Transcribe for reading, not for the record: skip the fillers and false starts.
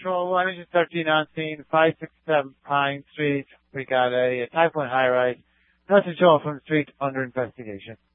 Patrol 1, Engine 13 on scene, 567 Pine Street. We got a Type 1 high-rise. Nothing shown from the street under investigation.